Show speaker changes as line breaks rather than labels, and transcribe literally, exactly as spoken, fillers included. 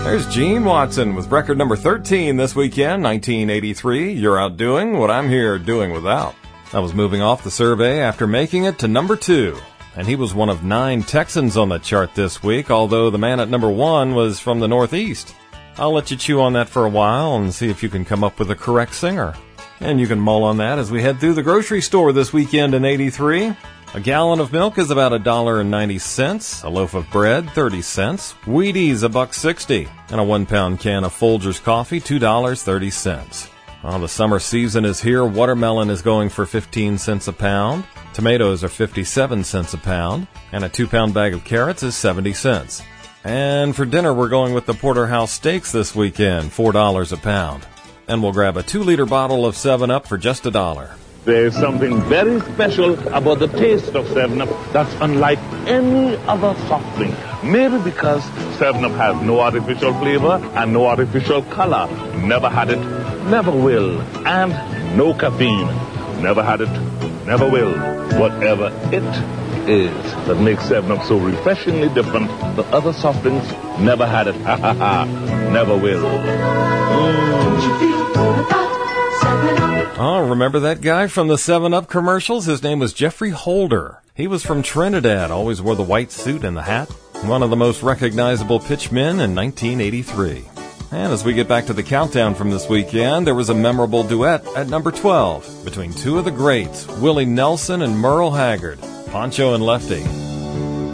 There's Gene Watson with record number thirteen this weekend, nineteen eighty-three. You're out doing what I'm here doing without. I was moving off the survey after making it to number two. And he was one of nine Texans on the chart this week, although the man at number one was from the Northeast. I'll let you chew on that for a while and see if you can come up with a correct singer. And you can mull on that as we head through the grocery store this weekend in eighty-three. A gallon of milk is about a dollar and ninety cents. A loaf of bread, thirty cents. Wheaties, a buck sixty. And a one-pound can of Folgers coffee, two dollars and thirty cents. Well, the summer season is here. Watermelon is going for fifteen cents a pound. Tomatoes are fifty-seven cents a pound. And a two-pound bag of carrots is seventy cents. And for dinner, we're going with the Porterhouse Steaks this weekend, four dollars a pound. And we'll grab a two-liter bottle of seven up for just a dollar.
There's something very special about the taste of seven up that's unlike any other soft drink. Maybe because seven up has no artificial flavor and no artificial color. Never had it, never will. And no caffeine. Never had it, never will. Whatever it is that makes seven up so refreshingly different, the other soft drinks never had it. Ha ha ha. Never will. Mm.
Oh, remember that guy from the seven up commercials? His name was Jeffrey Holder. He was from Trinidad, always wore the white suit and the hat. One of the most recognizable pitchmen in nineteen eighty-three. And as we get back to the countdown from this weekend, there was a memorable duet at number twelve between two of the greats, Willie Nelson and Merle Haggard, Pancho and Lefty.